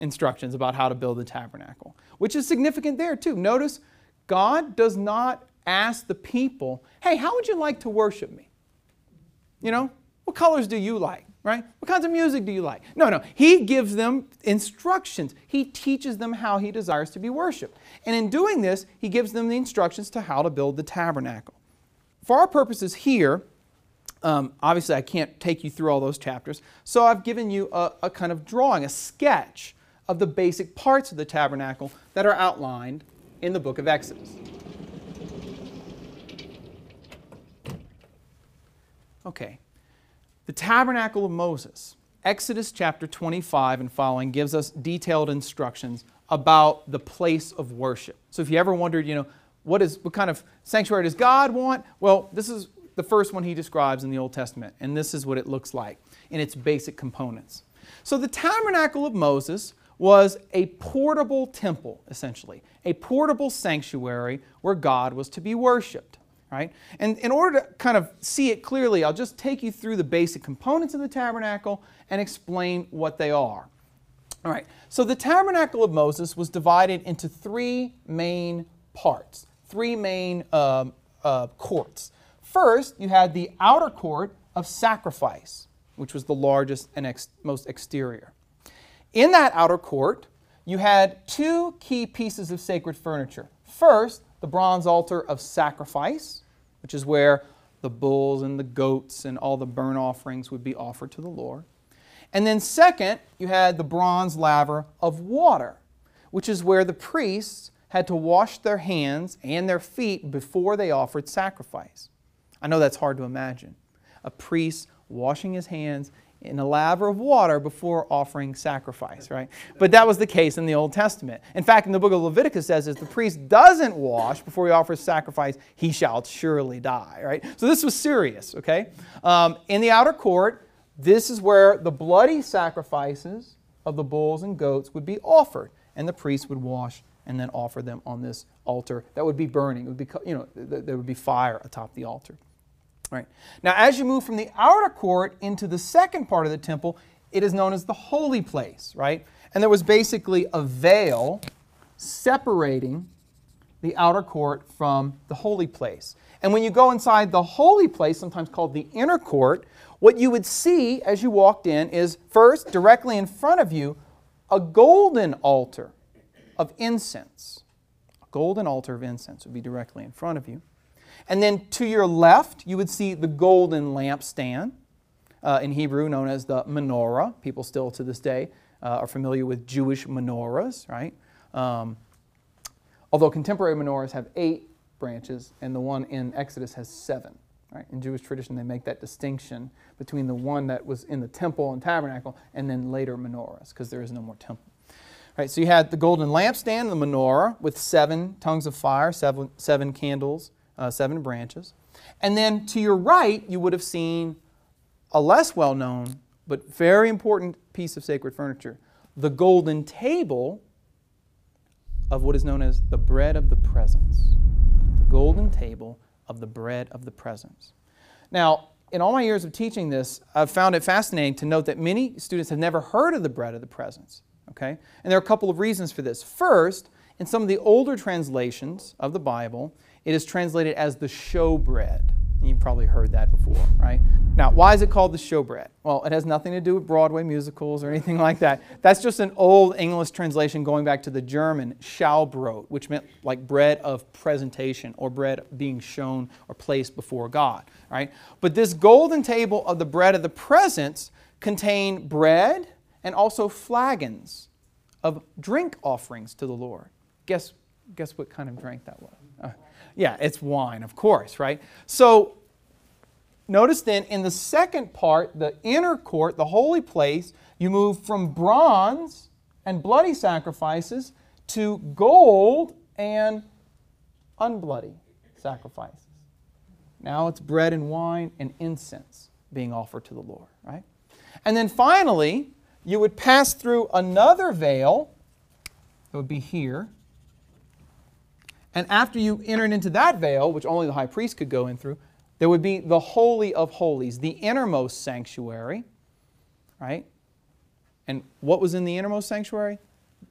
instructions about how to build the tabernacle, which is significant there too. Notice, God does not ask the people, hey, how would you like to worship me? You know, what colors do you like, right? What kinds of music do you like? No. He gives them instructions. He teaches them how He desires to be worshiped. And in doing this, He gives them the instructions to how to build the tabernacle. For our purposes here, obviously I can't take you through all those chapters, so I've given you a kind of drawing, a sketch of the basic parts of the tabernacle that are outlined in the book of Exodus. Okay, the tabernacle of Moses. Exodus chapter 25 and following gives us detailed instructions about the place of worship. So if you ever wondered, you know, what kind of sanctuary does God want? Well, this is the first one He describes in the Old Testament, and this is what it looks like in its basic components. So the tabernacle of Moses was a portable temple, essentially, a portable sanctuary where God was to be worshipped. Right? And in order to kind of see it clearly, I'll just take you through the basic components of the tabernacle and explain what they are. All right, so the tabernacle of Moses was divided into three main parts, three main courts. First, you had the outer court of sacrifice, which was the largest and most exterior. In that outer court, you had two key pieces of sacred furniture. First, the bronze altar of sacrifice, which is where the bulls and the goats and all the burnt offerings would be offered to the Lord. And then second, you had the bronze laver of water, which is where the priests had to wash their hands and their feet before they offered sacrifice. I know that's hard to imagine. A priest washing his hands in a laver of water before offering sacrifice, right? But that was the case in the Old Testament. In fact, in the book of Leviticus says, if the priest doesn't wash before he offers sacrifice, he shall surely die, right? So this was serious, okay? In the outer court, this is where the bloody sacrifices of the bulls and goats would be offered, and the priest would wash and then offer them on this altar that would be burning. It would be, there would be fire atop the altar. Right. Now, as you move from the outer court into the second part of the temple, it is known as the holy place, right? And there was basically a veil separating the outer court from the holy place. And when you go inside the holy place, sometimes called the inner court, what you would see as you walked in is first, directly in front of you, a golden altar of incense. A golden altar of incense would be directly in front of you. And then to your left, you would see the golden lampstand, in Hebrew known as the menorah. People still to this day are familiar with Jewish menorahs, right? Although contemporary menorahs have 8 branches, and the one in Exodus has 7. Right? In Jewish tradition, they make that distinction between the one that was in the temple and tabernacle and then later menorahs, because there is no more temple. Right, so you had the golden lampstand, the menorah, with 7 tongues of fire, 7 candles, 7 branches. And then to your right, you would have seen a less well-known but very important piece of sacred furniture, the golden table of what is known as the bread of the presence. The golden table of the bread of the presence. Now, in all my years of teaching this, I've found it fascinating to note that many students have never heard of the bread of the presence. Okay? And there are a couple of reasons for this. First, in some of the older translations of the Bible, it is translated as the showbread. You've probably heard that before, right? Now, why is it called the showbread? Well, it has nothing to do with Broadway musicals or anything like that. That's just an old English translation going back to the German Schaubrot, which meant like bread of presentation or bread being shown or placed before God, right? But this golden table of the bread of the presence contained bread and also flagons of drink offerings to the Lord. Guess what kind of drink that was? Yeah, it's wine, of course, right? So notice then in the second part, the inner court, the holy place, you move from bronze and bloody sacrifices to gold and unbloody sacrifices. Now it's bread and wine and incense being offered to the Lord, right? And then finally, you would pass through another veil that would be here. And after you entered into that veil, which only the high priest could go in through, there would be the Holy of Holies, the innermost sanctuary, right? And what was in the innermost sanctuary?